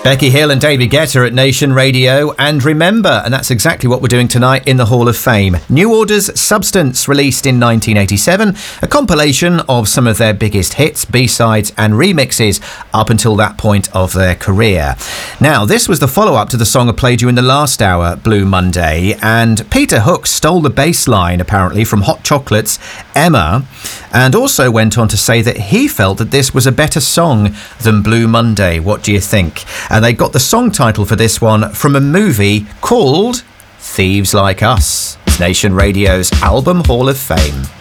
Becky Hill and David Guetta at Nation Radio. And remember, and that's exactly what we're doing tonight in the Hall of Fame. New Order's Substance, released in 1987, a compilation of some of their biggest hits, B-sides and remixes up until that point of their career. Now, this was the follow-up to the song I played you in the last hour, Blue Monday, and Peter Hook stole the bass line, apparently, from Hot Chocolate's Emma, and also went on to say that he felt that this was a better song than Blue Monday. What do you think? And they got the song title for this one from a movie called Thieves Like Us. Nation Radio's Album Hall of Fame.